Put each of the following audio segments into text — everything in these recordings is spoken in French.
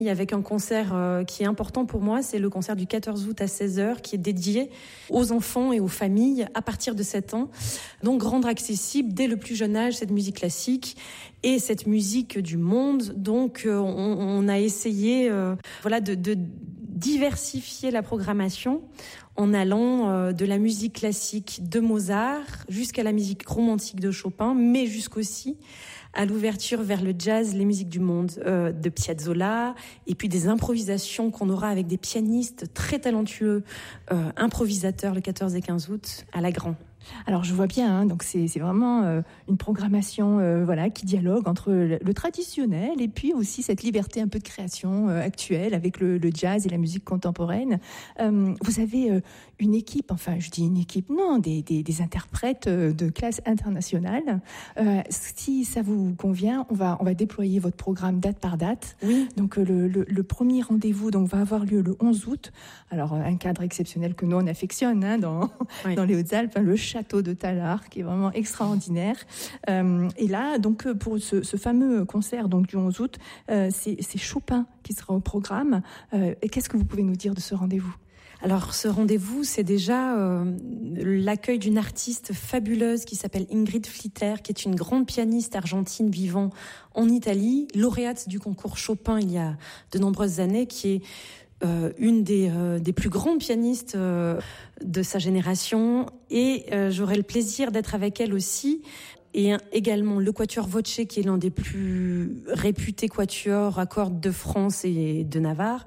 avec un concert qui est important pour moi, c'est le concert du 14 août à 16h qui est dédié aux enfants et aux familles à partir de 7 ans. Donc rendre accessible dès le plus jeune âge cette musique classique et cette musique du monde. Donc on a essayé de diversifier la programmation en allant de la musique classique de Mozart jusqu'à la musique romantique de Chopin, mais jusqu'aussi à l'ouverture vers le jazz, les musiques du monde de Piazzolla, et puis des improvisations qu'on aura avec des pianistes très talentueux, improvisateurs le 14 et 15 août à La Grand. Alors je vois bien, donc c'est vraiment une programmation qui dialogue entre le traditionnel et puis aussi cette liberté un peu de création actuelle avec le jazz et la musique contemporaine. Vous avez une équipe, enfin je dis une équipe, non, des interprètes de classe internationale. Si ça vous convient, on va déployer votre programme date par date. Oui. Donc le premier rendez-vous va avoir lieu le 11 août. Alors un cadre exceptionnel que nous on affectionne dans les Hautes-Alpes, le château de Tallard, qui est vraiment extraordinaire. Et là, donc, pour ce fameux concert du 11 août, c'est Chopin qui sera au programme. Et qu'est-ce que vous pouvez nous dire de ce rendez-vous ? Alors, ce rendez-vous, c'est déjà l'accueil d'une artiste fabuleuse qui s'appelle Ingrid Flitter, qui est une grande pianiste argentine vivant en Italie, lauréate du concours Chopin il y a de nombreuses années, qui est une des plus grandes pianistes de sa génération, et j'aurai le plaisir d'être avec elle aussi, et également le Quatuor Voce, qui est l'un des plus réputés quatuors à cordes de France et de Navarre.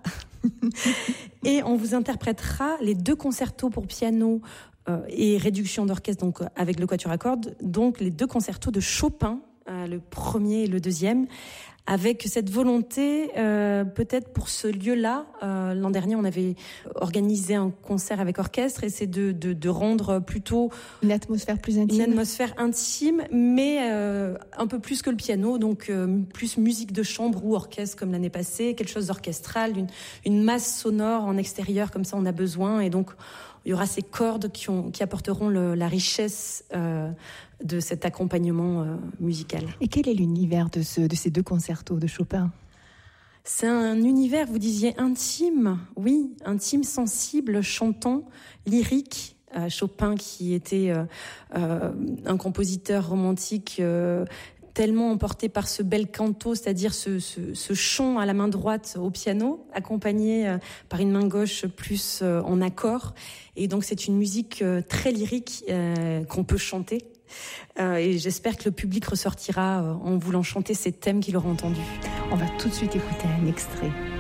Et on vous interprétera les 2 concertos pour piano et réduction d'orchestre, donc avec le quatuor à cordes, donc les 2 concertos de Chopin, le premier et le deuxième, avec cette volonté, peut-être pour ce lieu-là, l'an dernier on avait organisé un concert avec orchestre, et c'est de rendre plutôt une atmosphère plus intime. Une atmosphère intime, mais un peu plus que le piano, donc plus musique de chambre ou orchestre comme l'année passée, quelque chose d'orchestral, une masse sonore en extérieur, comme ça on a besoin, et donc il y aura ces cordes qui apporteront la richesse de cet accompagnement musical. Et quel est l'univers de ces 2 concertos de Chopin ? C'est un univers, vous disiez, intime, oui, intime, sensible, chantant, lyrique. Chopin, qui était un compositeur romantique tellement emporté par ce bel canto, c'est-à-dire ce chant à la main droite au piano, accompagné par une main gauche plus en accord. Et donc c'est une musique très lyrique qu'on peut chanter. Et j'espère que le public ressortira en voulant chanter ces thèmes qu'il aura entendus. On va tout de suite écouter un extrait.